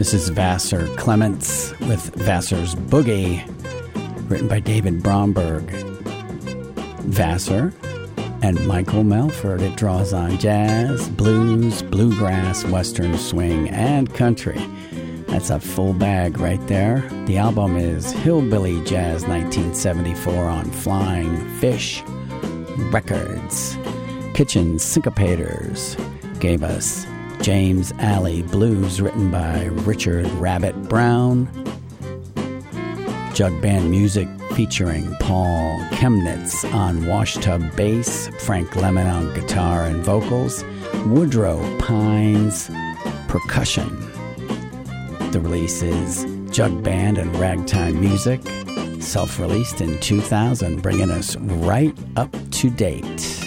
This is Vassar Clements with Vassar's Boogie, written by David Bromberg. Vassar and Michael Melford. It draws on jazz, blues, bluegrass, western swing, and country. That's a full bag right there. The album is Hillbilly Jazz 1974 on Flying Fish Records. Kitchen Syncopators gave us James Alley Blues, written by Richard Rabbit Brown. Jug band music featuring Paul Chemnitz on washtub bass, Frank Lemon on guitar and vocals, Woodrow Pines percussion. The release is Jug Band and Ragtime Music, self-released in 2000, bringing us right up to date.